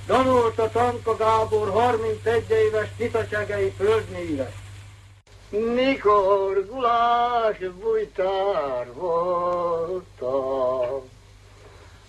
Danolta Tanka Gábor 31 éves titacsegei földműves. Mikor Gulás bújtár